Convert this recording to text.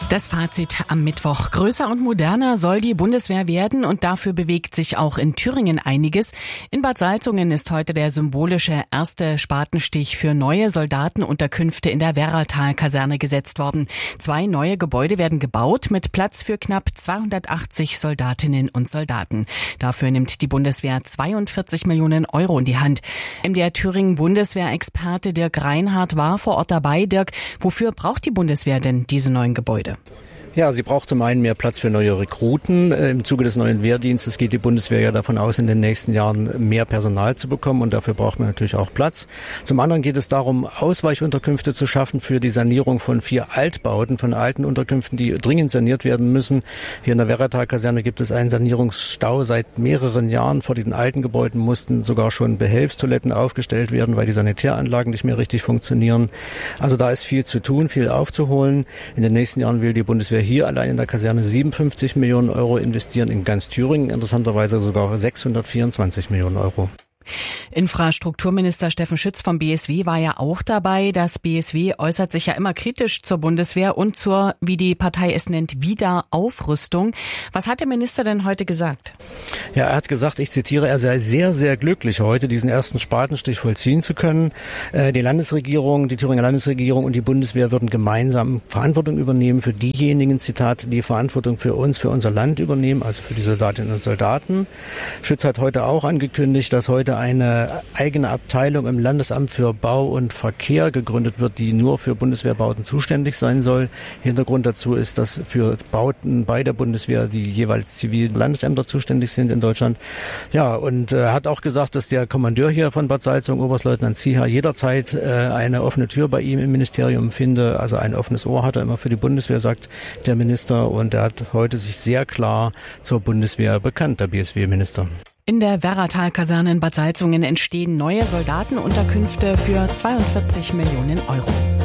Das Fazit am Mittwoch. Größer und moderner soll die Bundeswehr werden und dafür bewegt sich auch in Thüringen einiges. In Bad Salzungen ist heute der symbolische erste Spatenstich für neue Soldatenunterkünfte in der Werratal-Kaserne gesetzt worden. 2 neue Gebäude werden gebaut mit Platz für knapp 280 Soldatinnen und Soldaten. Dafür nimmt die Bundeswehr 42 Millionen Euro in die Hand. MDR Thüringen Bundeswehrexperte Dirk Reinhardt war vor Ort dabei. Dirk, wofür braucht die Bundeswehr denn diese neuen Gebäude? Ja, sie braucht zum einen mehr Platz für neue Rekruten. Im Zuge des neuen Wehrdienstes geht die Bundeswehr ja davon aus, in den nächsten Jahren mehr Personal zu bekommen, und dafür braucht man natürlich auch Platz. Zum anderen geht es darum, Ausweichunterkünfte zu schaffen für die Sanierung von 4 Altbauten, von alten Unterkünften, die dringend saniert werden müssen. Hier in der Werratal-Kaserne gibt es einen Sanierungsstau seit mehreren Jahren. Vor den alten Gebäuden mussten sogar schon Behelfstoiletten aufgestellt werden, weil die Sanitäranlagen nicht mehr richtig funktionieren. Also da ist viel zu tun, viel aufzuholen. In den nächsten Jahren will die Bundeswehr hier allein in der Kaserne 57 Millionen Euro investieren, in ganz Thüringen interessanterweise sogar 624 Millionen Euro. Infrastrukturminister Steffen Schütz vom BSW war ja auch dabei. Das BSW äußert sich ja immer kritisch zur Bundeswehr und zur, wie die Partei es nennt, Wiederaufrüstung. Was hat der Minister denn heute gesagt? Ja, er hat gesagt, ich zitiere, er sei sehr, sehr glücklich, heute diesen ersten Spatenstich vollziehen zu können. Die Landesregierung, die Thüringer Landesregierung und die Bundeswehr würden gemeinsam Verantwortung übernehmen für diejenigen, Zitat, die Verantwortung für uns, für unser Land übernehmen, also für die Soldatinnen und Soldaten. Schütz hat heute auch angekündigt, dass heute eine eigene Abteilung im Landesamt für Bau und Verkehr gegründet wird, die nur für Bundeswehrbauten zuständig sein soll. Hintergrund dazu ist, dass für Bauten bei der Bundeswehr die jeweils zivilen Landesämter zuständig sind in Deutschland. Ja, und hat auch gesagt, dass der Kommandeur hier von Bad Salzungen, Oberstleutnant Zieher, jederzeit eine offene Tür bei ihm im Ministerium finde. Also ein offenes Ohr hat er immer für die Bundeswehr, sagt der Minister. Und er hat heute sich sehr klar zur Bundeswehr bekannt, der BSW-Minister. In der Werratal-Kaserne in Bad Salzungen entstehen neue Soldatenunterkünfte für 42 Millionen Euro.